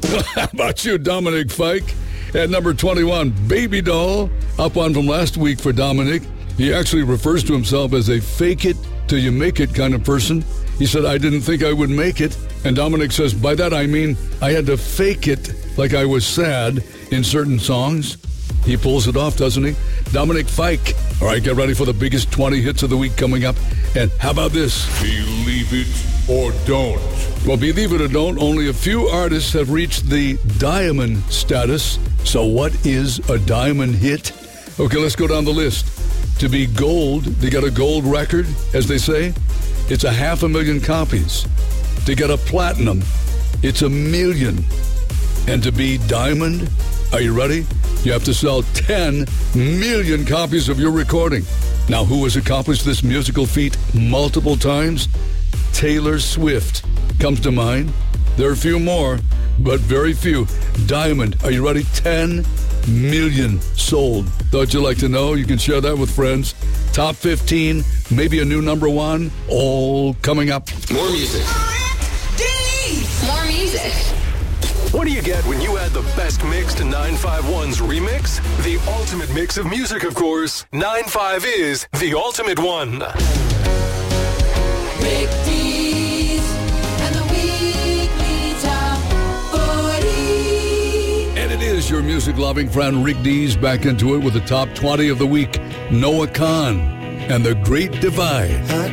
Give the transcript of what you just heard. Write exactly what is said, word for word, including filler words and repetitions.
How about you, Dominic Fike? At number twenty-one, Baby Doll. Up one from last week for Dominic. He actually refers to himself as a fake it till you make it kind of person. He said, I didn't think I would make it. And Dominic says, by that I mean I had to fake it like I was sad in certain songs. He pulls it off, doesn't he? Dominic Fike. All right, get ready for the biggest twenty hits of the week coming up. And how about this? Believe it or don't. Well, believe it or don't, only a few artists have reached the diamond status. So what is a diamond hit? Okay, let's go down the list. To be gold, they got a gold record, as they say. It's a half a million copies. To get a platinum, it's a million. And to be diamond, are you ready? You have to sell ten million copies of your recording. Now, who has accomplished this musical feat multiple times? Taylor Swift comes to mind. There are a few more, but very few. Diamond, are you ready? ten million sold. Thought you'd like to know? You can share that with friends. Top fifteen, maybe a new number one, all coming up. More music. More music. What do you get when you add the best mix to nine five one's remix? The ultimate mix of music, of course. nine five is the ultimate one. Rick Dees and the weekly top forty. And it is your music-loving friend Rick Dees back into it with the top twenty of the week. Noah Kahan and The Great Divide.